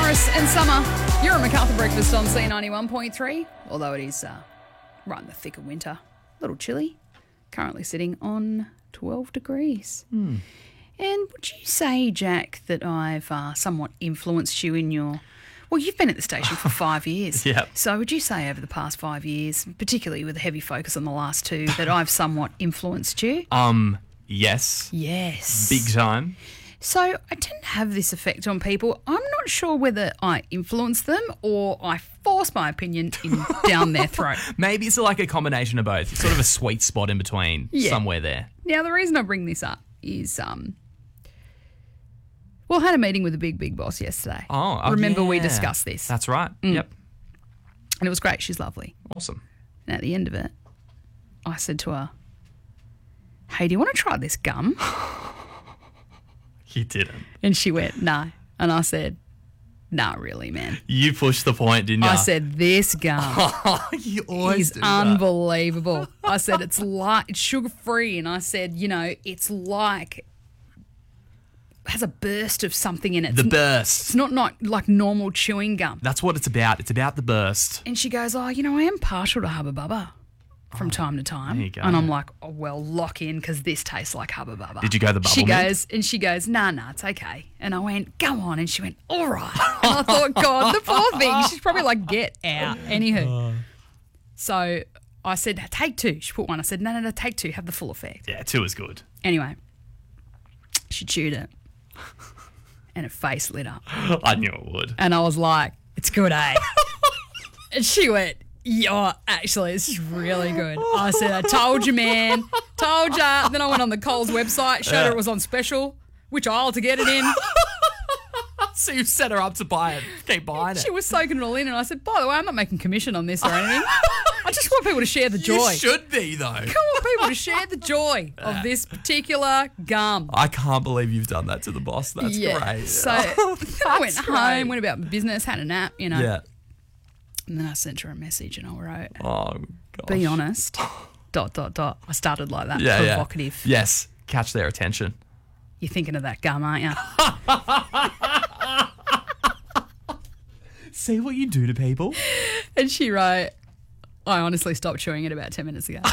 Morris and Summer. You're at MacArthur Breakfast on C91.3, although it is right in the thick of winter. A little chilly. Currently sitting on 12 degrees. And would you say, Jack, that I've somewhat influenced you in your... Well, you've been at the station for 5 years. Yep. So would you say over the past 5 years, particularly with a heavy focus on the last two, that I've somewhat influenced you? Yes. Yes. Big time. So I tend to have this effect on people. I'm not sure whether I influence them or I force my opinion down their throat. Maybe it's like a combination of both. It's sort of a sweet spot in between, somewhere there. Now, the reason I bring this up is, well, I had a meeting with the big boss yesterday. Remember we discussed this. That's right. Yep. And it was great. She's lovely. Awesome. And at the end of it, I said to her, hey, do you want to try this gum? You didn't. And she went, no. And I said, nah, really, man. You pushed the point, didn't you? I said, this gum you always is do that. unbelievable. I said, it's sugar-free. And I said, it's like, has a burst of something in it. The burst. It's not like normal chewing gum. That's what it's about. It's about the burst. And she goes, I am partial to Hubba Bubba from time to time. There you go. And I'm like, oh, well, lock in because this tastes like Hubba Bubba. Did you go the bubble She mint? goes, nah, it's okay. And I went, go on. And she went, all right. And I thought, God, the poor thing. She's probably like, get out. Anywho. So I said, take two. She put one. I said, no, take two. Have the full effect. Yeah, 2 is good. Anyway, she chewed it. And her face lit up. I knew it would. And I was like, it's good, eh? And she went, yeah, actually, this is really good. I said, I told you, man. Told ya. Then I went on the Coles website, showed her it was on special, which aisle to get it in. So you set her up to buy it. Keep buying it. She was soaking it all in, and I said, by the way, I'm not making commission on this or anything. I just want people to share the joy. You should be, though. I want people to share the joy of this particular gum. I can't believe you've done that to the boss. That's great. So I went home, went about my business, had a nap, Yeah. And then I sent her a message and I wrote, Oh, gosh. be honest, ... I started like that, Yeah, provocative. Yeah. Yes. Catch their attention. You're thinking of that gum, aren't you? See what you do to people? And she wrote, I honestly stopped chewing it about 10 minutes ago.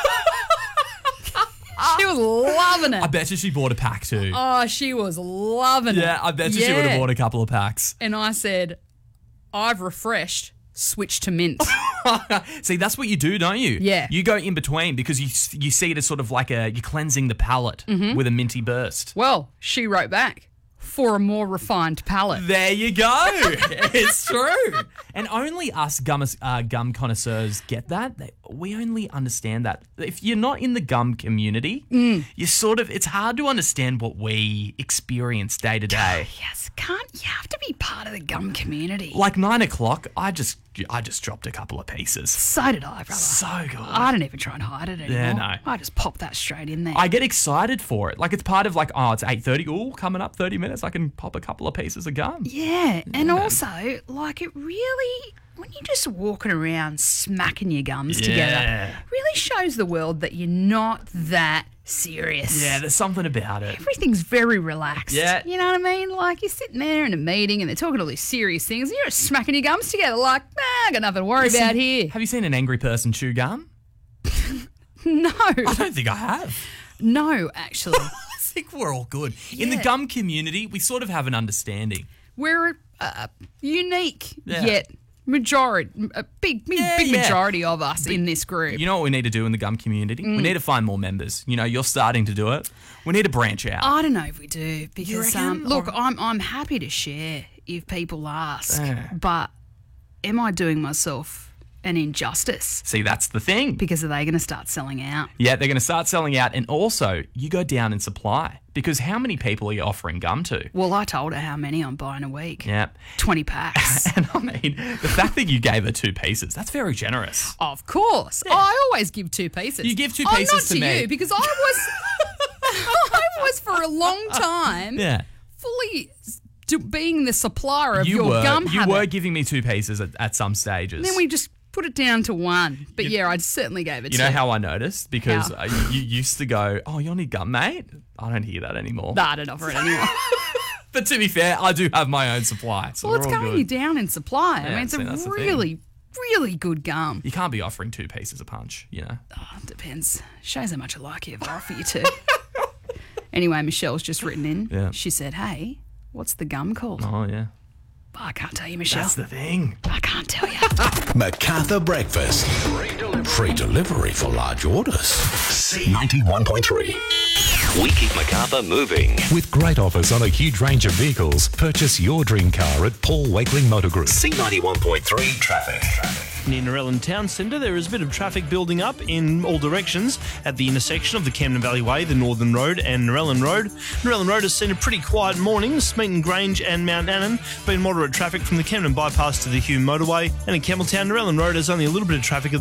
She was loving it. I bet you she bought a pack too. Oh, she was loving it. Yeah, I bet you she would have bought a couple of packs. And I said, I've refreshed, switch to mint. See, that's what you do, don't you? Yeah. You go in between because you see it as sort of like you're cleansing the palate with a minty burst. Well, she wrote back, for a more refined palate. There you go. It's true. And only us gum connoisseurs get that. We only understand that. If you're not in the gum community, it's hard to understand what we experience day to day. Yes, you have to be part of the gum community. Like 9 o'clock, I just dropped a couple of pieces. So did I, brother. So good. I don't even try and hide it anymore. Yeah, no. I just pop that straight in there. I get excited for it. Like it's part of it's 8:30. Oh, coming up 30 minutes, I can pop a couple of pieces of gum. Yeah, and also, like it really, when you're just walking around smacking your gums together, really shows the world that you're not that serious. Yeah, there's something about it. Everything's very relaxed. Yeah. You know what I mean? Like you're sitting there in a meeting and they're talking all these serious things and you're just smacking your gums together like, I got nothing to worry about here. Have you seen an angry person chew gum? No. I don't think I have. No, actually. I think we're all good. In the gum community, we sort of have an understanding. We're unique yet a big majority of us in this group. You know what we need to do in the gum community? We need to find more members. You're starting to do it. We need to branch out. I don't know if we do because reckon? look, I'm happy to share if people ask, but am I doing myself an injustice? See, that's the thing. Because are they going to start selling out? Yeah, they're going to start selling out. And also, you go down in supply because how many people are you offering gum to? Well, I told her how many I'm buying a week. Yeah. 20 packs. And I mean, the fact that you gave her 2 pieces, that's very generous. Of course. Yeah. I always give 2 pieces. You give 2 pieces to me. You because I was for a long time fully being the supplier of your gum habit. You were giving me 2 pieces at some stages. And then we just put it down to 1. But I certainly gave it 2. You know how I noticed? Because you used to go, oh, you need gum, mate? I don't hear that anymore. No, I don't offer it anymore. But to be fair, I do have my own supply. So Well, it's we're all going good. you down in supply. I Yeah, mean, it's see, that's a the thing. really, really good gum. You can't be offering 2 pieces a punch, Oh, depends. Shows how much I like you if I offer you two. Anyway, Michelle's just written in. Yeah. She said, hey, what's the gum called? Oh, yeah. I can't tell you, Michelle. That's the thing. I can't tell you. Macarthur Breakfast. Free delivery for large orders. C91.3. We keep Macarthur moving. With great offers on a huge range of vehicles, purchase your dream car at Paul Wakeling Motor Group. C91.3 traffic. Near Narellan Town Centre, there is a bit of traffic building up in all directions at the intersection of the Camden Valley Way, the Northern Road and Narellan Road. Narellan Road has seen a pretty quiet morning. Smeaton Grange and Mount Annan been moderate traffic from the Camden bypass to the Hume motorway. And in Campbelltown, Narellan Road has only a little bit of traffic at